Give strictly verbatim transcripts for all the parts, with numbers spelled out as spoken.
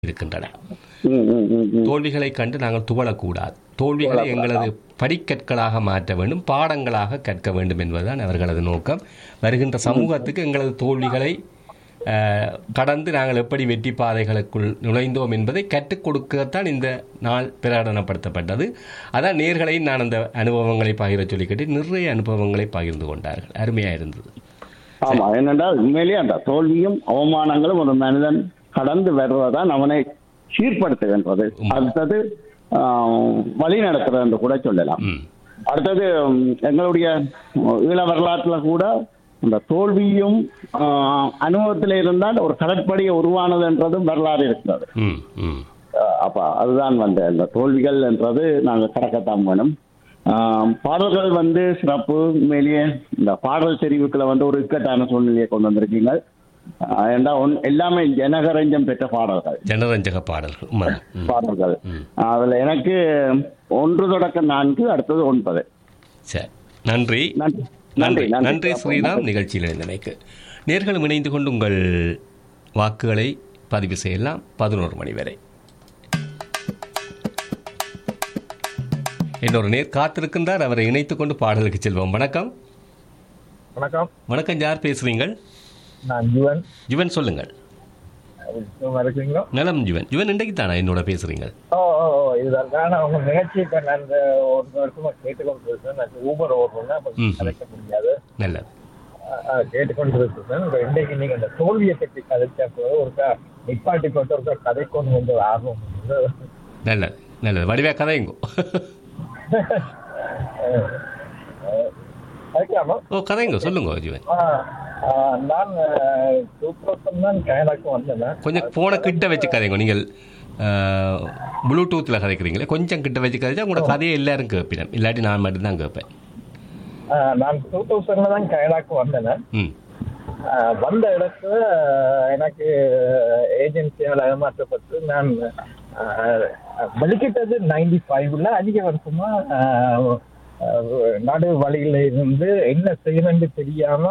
இருக்கின்றன. தோல்விகளை கண்டு நாங்கள் துவளக்கூடாது. தோல்விகளை எங்களது படிக்கற்களாக மாற்ற வேண்டும், பாடங்களாக கற்க வேண்டும் என்பதுதான் அவர்களது நோக்கம். வருகின்ற சமூகத்துக்கு எங்களது தோல்விகளை கடந்து நாங்கள் எப்படி வெற்றி பாதைகளுக்குள் நுழைந்தோம் என்பதை கற்றுக் கொடுக்கத்தான் இந்த நாள் பிரகடனப்படுத்தப்பட்டது. அதான் நேர்களை நான் அந்த அனுபவங்களை பகிர சொல்லிக்கிட்டு நிறைய அனுபவங்களை பகிர்ந்து கொண்டார்கள். அருமையாக இருந்தது. ஆமா, என்னென்றால் உண்மையிலேயே அந்த தோல்வியும் அவமானங்களும் ஒரு மனிதன் கடந்து வருவதுதான் அவனை சீர்படுத்துகின்றது. அடுத்தது வழி நடத்துறது என்று கூட சொல்லலாம். அடுத்தது எங்களுடைய ஈழ வரலாற்றுல கூட இந்த தோல்வியும் அனுபவத்தில் இருந்தால் ஒரு கடற்படியை உருவானது என்றதும் வரலாறு இருக்கிறது. அப்ப அதுதான் வந்து இந்த தோல்விகள் என்றது நாங்கள் கடக்கத்தான் வேணும். பாடல்கள் வந்து சிறப்பு. உண்மையிலேயே இந்த பாடல் தெரிவுக்குள்ள வந்து ஒரு இக்கட்டான சூழ்நிலையை கொண்டு வந்திருக்கீங்க. எல்லாமே ஜனகரஞ்சம் பெற்ற பாடல்கள், ஜனரஞ்சக பாடல்கள் பாடல்கள் அதுல எனக்கு ஒன்று தொடக்க நான்கு, அடுத்தது ஒன்பது. சரி, நன்றி நன்றி நன்றி ஸ்ரீராம். நிகழ்ச்சியில் இருந்தமைக்கு நேர்களும் இணைந்து கொண்டு உங்கள் வாக்குகளை பதிவு செய்யலாம். பதினோரு மணி வரை இன்னொரு நேர் காத்திருக்கின்றார். அவரை இணைத்துக் கொண்டு பாடலுக்கு செல்வோம். வணக்கம். வணக்கம். வணக்கம். யார் பேசுறீங்கள்? நான் ஜுவன். ஜுவன் சொல்லுங்கள். நலம் ஜுவன். ஜுவன் இன்றைக்கு தானா என்னோட பேசுறீங்க? ஓ ஓ இதுதான் உங்க நிகழ்ச்சி. இப்ப நான் ஒரு வருஷமா கேட்டுக்கொண்டு இருக்கேன். ஊபர் ஓடுறேன்னா கலைக்க முடியாது. நல்லது. கேட்டுக்கொண்டு இருக்கேன். இன்றைக்கு நீங்க அந்த தோல்வியை பற்றி கதைச்சா ஒருக்கா நிப்பாட்டி போட்டு ஒருக்கா கதை கொண்டு வந்து ஆர்வம். நல்லது நல்லது. வடிவா கதைங்கோ. ஓ கதைங்க சொல்லுங்க ஜீவன். நான் தான் கனடாக்கு வந்தேன். கொஞ்சம் போன கிட்ட வச்சு கதைங்க. நீங்கள் ப்ளூடூத்தில் கதைக்கிறீங்களே, கொஞ்சம் கிட்ட வச்சு கதைச்சா உங்களோட கதையை எல்லாரும் கேட்பேன். இல்லாட்டி நான் மட்டும்தான் கேட்பேன். நான் டூ தௌசண்ட்ல தான் கனடாக்கு வந்தேன். வந்த இடத்துல எனக்கு ஏஜென்சியால் ஏமாற்றப்பட்டு நான் வெளிக்கிட்டது நைன்டி ஃபைவ்ல அதிக வருஷமா நடு வழியில இருந்து என்ன செய்யணும்னு தெரியாம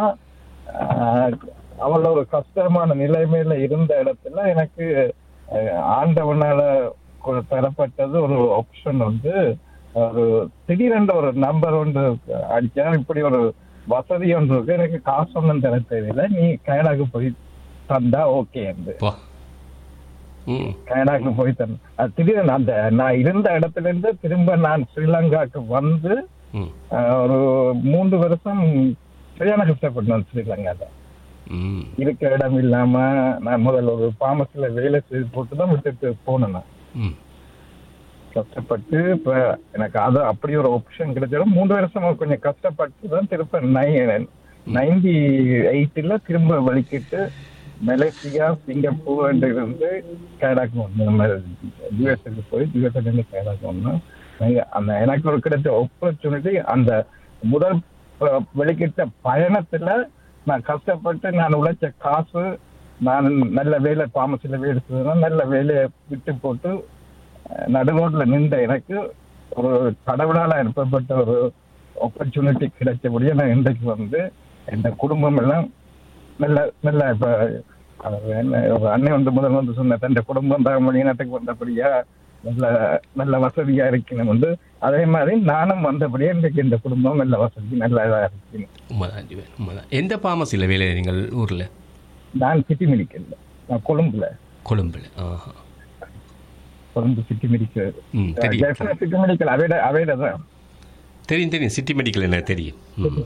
அவள ஒரு கஷ்டமான நிலைமையில இருந்த இடத்துல எனக்கு ஆண்டவனால பெறப்பட்டது ஒரு ஆப்ஷன் வந்து ஒரு திடீரென்ற ஒரு நம்பர் ஒன்று அடிச்சா இப்படி ஒரு வசதி ஒன்று இருக்கு, எனக்கு காசு ஒன்றும் தர தேவையில்லை, நீ கனடாக்கு போய் தந்தா ஓகே என்று கனடாக்கு போய் தந்த திடீர்னு அந்த நான் இருந்த இடத்துல இருந்து திரும்ப நான் ஸ்ரீலங்காக்கு வந்து ஒரு மூன்று வருஷம் சரியான கஷ்டப்பட்டேன். ஸ்ரீலங்கால இருக்க இடம் இல்லாம நான் முதல்ல ஒரு பாமசில வேலை செய்து போட்டுதான் விட்டுட்டு போனேன். கஷ்டப்பட்டு இப்ப எனக்கு அது அப்படி ஒரு ஆப்ஷன் கிடைச்சாலும் மூன்று வருஷம் கொஞ்சம் கஷ்டப்பட்டு தான் திரும்ப நைன்டி எயிட்ல திரும்ப வலிக்கிட்டு மலேசியா சிங்கப்பூர் இருந்து கனடாக்கு வந்தேன். யூஎஸ்க்கு போய் யூஎஸ்ல இருந்து கனடாக்கு வந்தேன். அந்த எனக்கு ஒரு கிடைச்ச ஆப்பர்ச்சுனிட்டி அந்த முதல் வெளிக்கிட்ட பயணத்துல நான் கஷ்டப்பட்டு நான் உழைச்ச காசு, நான் நல்ல வேலை பாமசில வேலை செய்யணும், நல்ல வேலையை விட்டு போட்டு நடுரோட்ல நின்ற எனக்கு ஒரு கடவுளால அனுப்பப்பட்ட ஒரு ஆப்பர்ச்சுனிட்டி கிடைச்சபடியே நான் இன்றைக்கு வந்து என் குடும்பம் எல்லாம் நல்ல நல்ல இப்ப அன்னை வந்து முதல் வந்து சொன்ன தன் குடும்பம் தான் வெளிநாட்டுக்கு வந்தபடியா நல்ல நல்ல வசதியா இருக்கணும் வந்து அதே மாதிரி நானும் வந்தபடியே இன்றைக்கு இந்த குடும்பம் நல்ல வசதி நல்ல இதா இருக்கணும். எந்த பாமசில வேலை நீங்கள் ஊர்ல? நான் சிட்டி மெடிக்கல், நான் கொழும்புல. கொழும்புல Colombo city medical. City medical அவைட அவைட தான் தெரியும் தெரியும். சிட்டி மெடிக்கல் என்ன தெரியும்.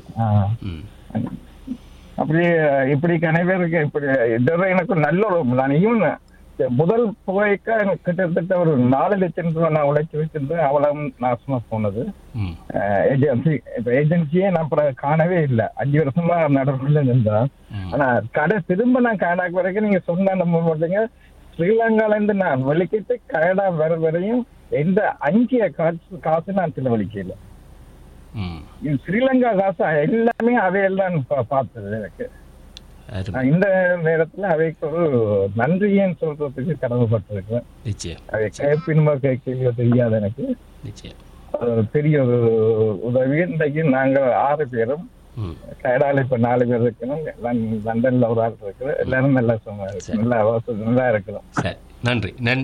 அப்படி இப்படி கனைவேருக்கு இப்படி எனக்கு நல்ல ஒரு நான் ஈவன் முதல் புகைக்க எனக்கு கிட்டத்தட்ட ஒரு நாலு லட்சம் ரூபாய் நான் உழைச்சி வச்சிருந்தேன். அவ்வளவு நாசமா போனது. ஏஜென்சி இப்ப ஏஜென்சியே நான் அப்புறம் காணவே இல்லை. அஞ்சு வருஷமா நடப்புல இருந்தேன். ஆனா கடை திரும்ப நான் கனடாக்கு வரைக்கும் நீங்க சொன்ன நம்ம போட்டீங்க ஸ்ரீலங்கால இருந்து நான் வெளிக்கிட்டு கனடா வர வரையும் எந்த அஞ்சிய காசு காசு நான் செலவழிக்கல. ஸ்ரீலங்கா காசு எல்லாமே அவையெல்லாம் பார்த்தது. எனக்கு இந்த நேரத்துல அவைக்கு ஒரு நன்றியன்னு சொல்றதுக்கு கடமைப்பட்டிருக்கேன். அவை கேட்பின்மா கேட்க தெரியாது எனக்கு. பெரிய ஒரு உதவி. இன்றைக்கு நாங்க ஆறு பேரும் கனடால இப்ப நாலு பேர் இருக்கணும். லண்டன்ல ஒரு ஆள் இருக்கு. எல்லாரும் நல்லா நல்லா இருக்கிறோம். நன்றி நன்றி.